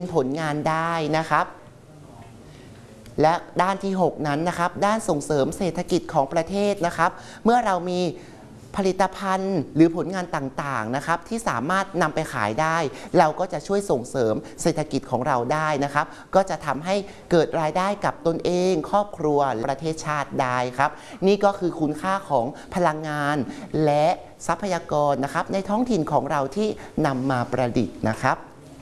ผลงานได้นะครับและด้านที่6นั้นนะครับด้านส่งเสริมเศรษฐกิจของประเทศนะครับเมื่อเรามีผลิตภัณฑ์หรือผลงานต่างๆนะครับที่สามารถนำไปขายได้เราก็จะช่วยส่งเสริมเศรษฐกิจของเราได้นะครับก็จะทำให้เกิดรายได้กับตนเองครอบครัวประเทศชาติได้ครับนี่ก็คือคุณค่าของพลังงานและทรัพยากรนะครับในท้องถิ่นของเราที่นำมาประดิษฐ์นะครับ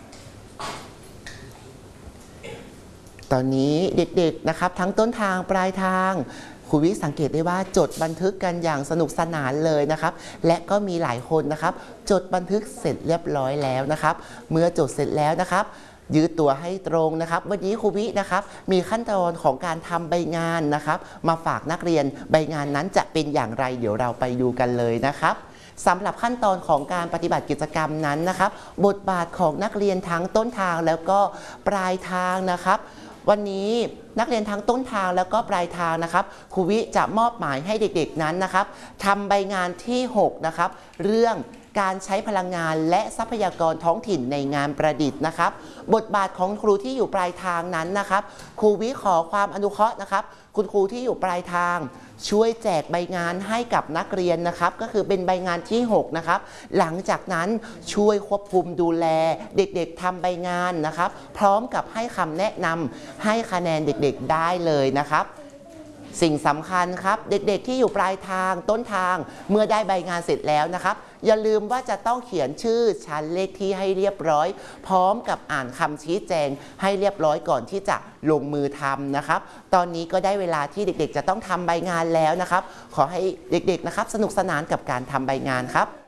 ตอนนี้เด็กๆนะครับทั้งต้นทางปลายทางครูวิสังเกตได้ว่าจดบันทึกกันอย่างสนุกสนานเลยนะครับและก็มีหลายคนนะครับจดบันทึกเสร็จเรียบร้อยแล้วนะครับเมื่อจดเสร็จแล้วนะครับยืดตัวให้ตรงนะครับวันนี้ครูวินะครับมีขั้นตอนของการทำใบงานนะครับมาฝากนักเรียนใบงานนั้นจะเป็นอย่างไรเดี๋ยวเราไปดูกันเลยนะครับสำหรับขั้นตอนของการปฏิบัติกิจกรรมนั้นนะครับบทบาทของนักเรียนทั้งต้นทางแล้วก็ปลายทางนะครับวันนี้นักเรียนทั้งต้นทางแล้วก็ปลายทางนะครับครูวิจะมอบหมายให้เด็กๆนั้นนะครับทำใบงานที่6นะครับเรื่องการใช้พลังงานและทรัพยากรท้องถิ่นในงานประดิษฐ์นะครับบทบาทของครูที่อยู่ปลายทางนั้นนะครับครูวิขอความอนุเคราะห์นะครับคุณครูที่อยู่ปลายทางช่วยแจกใบงานให้กับนักเรียนนะครับก็คือเป็นใบงานที่6นะครับหลังจากนั้นช่วยควบคุมดูแลเด็กๆทำใบงานนะครับพร้อมกับให้คำแนะนำให้คะแนนเด็กๆได้เลยนะครับสิ่งสำคัญครับเด็กๆที่อยู่ปลายทางต้นทางเมื่อได้ใบงานเสร็จแล้วนะครับอย่าลืมว่าจะต้องเขียนชื่อชั้นเลขที่ให้เรียบร้อยพร้อมกับอ่านคำชี้แจงให้เรียบร้อยก่อนที่จะลงมือทำนะครับตอนนี้ก็ได้เวลาที่เด็กๆจะต้องทำใบงานแล้วนะครับขอให้เด็กๆนะครับสนุกสนานกับการทำใบงานครับ